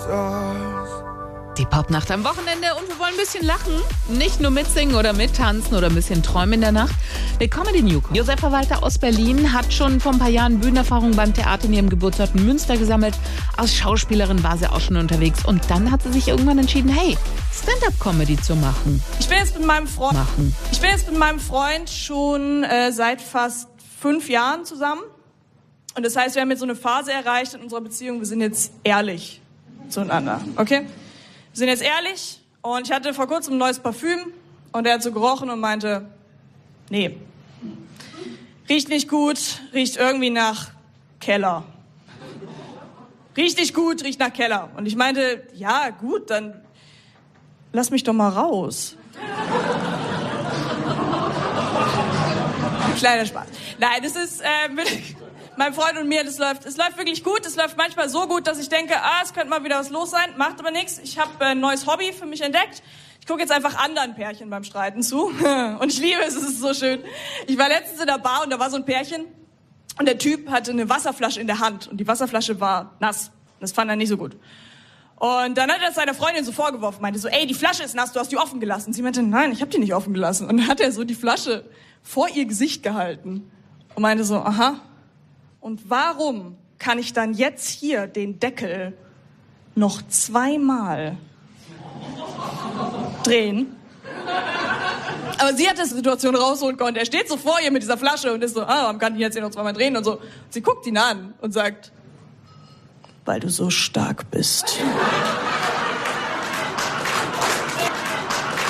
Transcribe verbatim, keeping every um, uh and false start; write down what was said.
Die Popnacht am Wochenende und wir wollen ein bisschen lachen. Nicht nur mitsingen oder mittanzen oder ein bisschen träumen in der Nacht. Der Comedy Newcomer Josefa Walter aus Berlin hat schon vor ein paar Jahren Bühnenerfahrung beim Theater in ihrem Geburtsort Münster gesammelt. Als Schauspielerin war sie auch schon unterwegs und dann hat sie sich irgendwann entschieden, hey, Stand-up-Comedy zu machen. Ich bin jetzt mit meinem Freund, machen. Ich bin jetzt mit meinem Freund schon äh, seit fast fünf Jahren zusammen. Und das heißt, wir haben jetzt so eine Phase erreicht in unserer Beziehung, wir sind jetzt ehrlich zueinander, okay? Wir sind jetzt ehrlich und ich hatte vor kurzem ein neues Parfüm und er hat so gerochen und meinte, nee, riecht nicht gut, riecht irgendwie nach Keller. Riecht nicht gut, riecht nach Keller. Und ich meinte, ja gut, dann lass mich doch mal raus. Kleiner Spaß. Nein, das ist äh, mit meinem Freund und mir, das läuft, es läuft wirklich gut. Es läuft manchmal so gut, dass ich denke, ah, es könnte mal wieder was los sein. Macht aber nichts. Ich habe ein neues Hobby für mich entdeckt. Ich gucke jetzt einfach anderen Pärchen beim Streiten zu. Und ich liebe es, es ist so schön. Ich war letztens in der Bar und da war so ein Pärchen. Und der Typ hatte eine Wasserflasche in der Hand. Und die Wasserflasche war nass. Das fand er nicht so gut. Und dann hat er das seiner Freundin so vorgeworfen. Meinte so, ey, die Flasche ist nass, du hast die offen gelassen. Sie meinte, nein, ich habe die nicht offen gelassen. Und dann hat er so die Flasche vor ihr Gesicht gehalten. Und meinte so, aha. Und warum kann ich dann jetzt hier den Deckel noch zweimal drehen? Aber sie hat die Situation rausholen können. Er steht so vor ihr mit dieser Flasche und ist so, ah, warum kann ich jetzt hier noch zweimal drehen? Und so. Sie guckt ihn an und sagt, weil du so stark bist.